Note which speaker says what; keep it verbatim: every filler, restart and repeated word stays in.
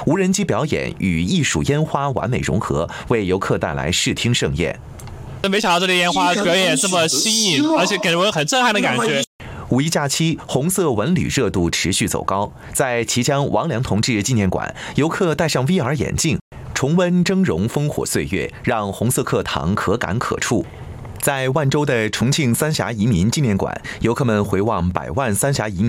Speaker 1: 无人机表演与艺术烟花完美融合，为游客带来视听盛宴。
Speaker 2: 没想到这类烟花表演这么新颖，而且给人很震撼的感觉。
Speaker 1: 五一假期，红色文旅热度持续走高。在綦江王良同志纪念馆，游客戴上 V R 眼镜，重温峥嵘烽火岁月，让红色课堂可感可触。在万州的重庆三峡移民纪念馆，游客们回望百万三峡移民